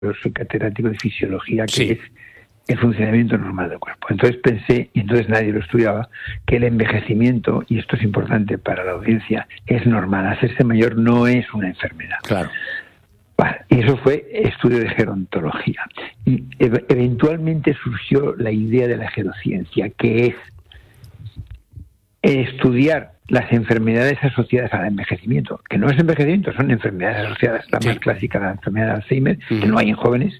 soy catedrático de fisiología, que Sí. es el funcionamiento normal del cuerpo. Entonces pensé, y entonces nadie lo estudiaba, que el envejecimiento, y esto es importante para la audiencia, es normal. Hacerse mayor no es una enfermedad. Claro. Vale, y eso fue estudio de gerontología. Y eventualmente surgió la idea de la gerociencia, que es estudiar las enfermedades asociadas al envejecimiento, que no es envejecimiento, son enfermedades asociadas, la más clásica, la enfermedad de Alzheimer, que no hay en jóvenes,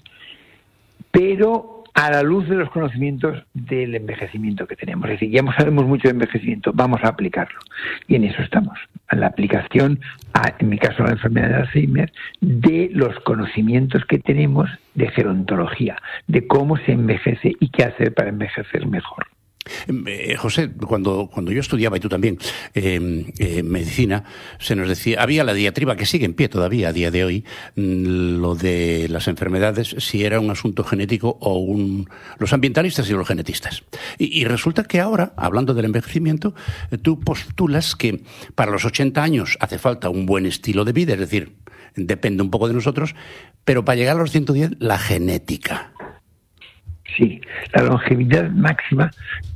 pero a la luz de los conocimientos del envejecimiento que tenemos. Es decir, ya sabemos mucho de envejecimiento, vamos a aplicarlo. Y en eso estamos, en la aplicación, en mi caso la enfermedad de Alzheimer, de los conocimientos que tenemos de gerontología, de cómo se envejece y qué hacer para envejecer mejor. José, cuando yo estudiaba, y tú también, medicina, se nos decía, había la diatriba que sigue en pie todavía a día de hoy, lo de las enfermedades, si era un asunto genético o los ambientalistas y los genetistas. Y resulta que ahora, hablando del envejecimiento, tú postulas que para los 80 años hace falta un buen estilo de vida, es decir, depende un poco de nosotros, pero para llegar a los 110, la genética. Sí, la longevidad máxima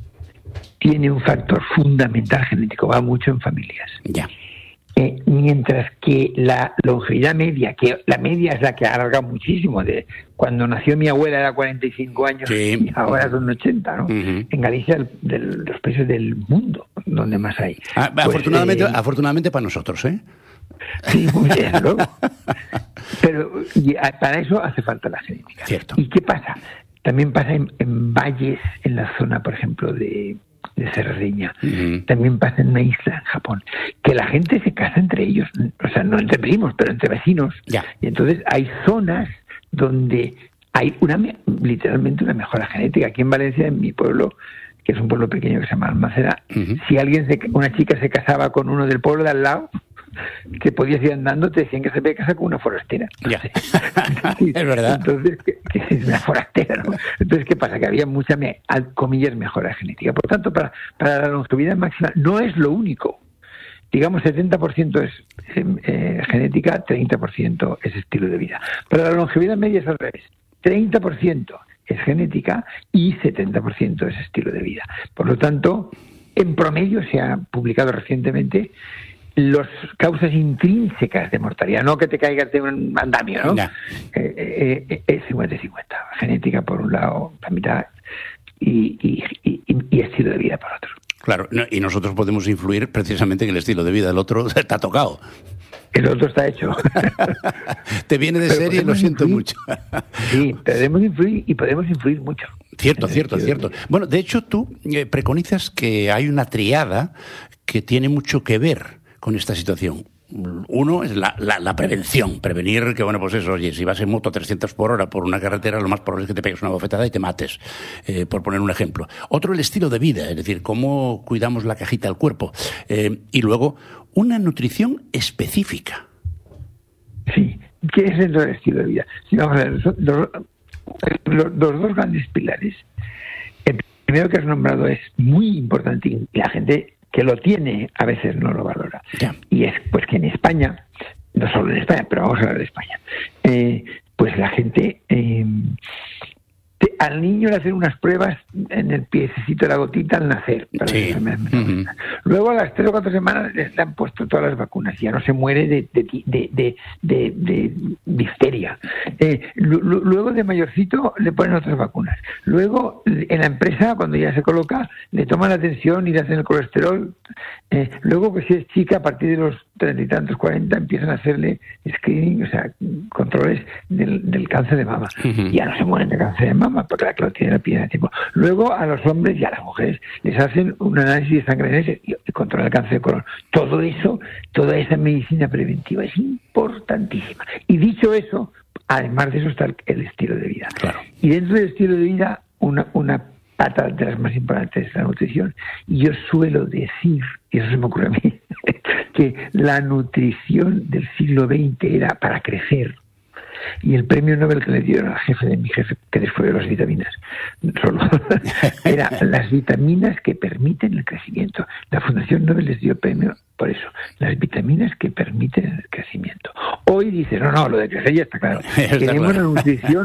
tiene un factor fundamental genético, va mucho en familias. Ya. Mientras que la longevidad media, que la media es la que alarga muchísimo, de cuando nació mi abuela era 45 años y ahora son 80, ¿no? En Galicia, de los países del mundo donde más hay. Afortunadamente para nosotros, ¿eh? Sí, muy bien, ¿no? Pero para eso hace falta la genética. Cierto. ¿Y qué pasa? También pasa en valles, en la zona, por ejemplo, de Cerdeña. También pasa en una isla en Japón, que la gente se casa entre ellos, o sea, no entre primos, pero entre vecinos. Ya. Y entonces hay zonas donde hay literalmente una mejora genética. Aquí en Valencia, en mi pueblo, que es un pueblo pequeño que se llama Almaceda, si una chica se casaba con uno del pueblo de al lado, que podías ir andando, te decían que se podía casar con una forastera. Ya. Sí, es verdad. Entonces, que es una forastera, ¿no? Entonces, ¿qué pasa? Que había mucha, comillas, mejora genética. Por tanto, para la longevidad máxima no es lo único. Digamos, 70% es genética, 30% es estilo de vida. Pero la longevidad media es al revés. 30% es genética y 70% es estilo de vida. Por lo tanto, en promedio se ha publicado recientemente las causas intrínsecas de mortalidad, no que te caigas de un andamio, ¿no? Es 50-50. Genética por un lado, la mitad, y estilo de vida por otro. Claro, y nosotros podemos influir precisamente en el estilo de vida. El otro te ha tocado. El otro está hecho. Te viene de serie, lo siento mucho. Sí, podemos influir mucho. Cierto. Bueno, de hecho, tú preconizas que hay una triada que tiene mucho que ver con esta situación. Uno es la prevención, prevenir que, bueno, pues eso, oye, si vas en moto a 300 por hora por una carretera, lo más probable es que te pegues una bofetada y te mates, por poner un ejemplo. Otro, el estilo de vida, es decir, cómo cuidamos la cajita del cuerpo. Y luego, una nutrición específica. Sí, ¿qué es el estilo de vida? Sí, vamos a ver, los dos grandes pilares. El primero que has nombrado es muy importante y la gente que lo tiene a veces no lo valora. Ya. Y es pues que en España, no solo en España, pero vamos a hablar de España, pues la gente al niño le hacen unas pruebas en el piececito de la gotita al nacer. Sí. Luego a las 3 o 4 semanas le han puesto todas las vacunas. Ya no se muere de difteria. Luego de mayorcito le ponen otras vacunas. Luego en la empresa, cuando ya se coloca, le toman la atención y le hacen el colesterol. Luego, pues si es chica, a partir de los 30 y tantos, 40, empiezan a hacerle screening, o sea, controles del cáncer de mama. Ya no se mueren de cáncer de mama, porque lo tienen a pie de tiempo. Luego a los hombres y a las mujeres les hacen un análisis de sangre y controlan el cáncer de colon. Todo eso, toda esa medicina preventiva es importantísima. Y dicho eso, además de eso está el estilo de vida. Claro. Y dentro del estilo de vida, una pata de las más importantes es la nutrición. Y yo suelo decir, y eso se me ocurre a mí, que la nutrición del siglo XX era para crecer. Y el premio Nobel que le dieron al jefe de mi jefe, que después de las vitaminas, solo era las vitaminas que permiten el crecimiento. La Fundación Nobel les dio el premio por eso, las vitaminas que permiten el crecimiento. Hoy dice, no, lo de crecer ya está claro. Queremos la nutrición